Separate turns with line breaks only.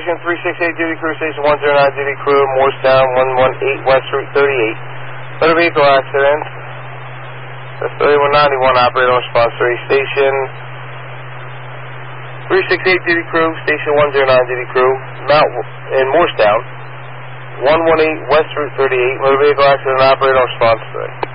Station 368 duty crew, Station 109 duty crew, Morristown, 118 West Route 38. Motor vehicle accident. That's 3191, operator on response 3. Station 368 duty crew, Station 109 duty crew, in Morristown, 118 West Route 38. Motor vehicle accident, operator on response 3.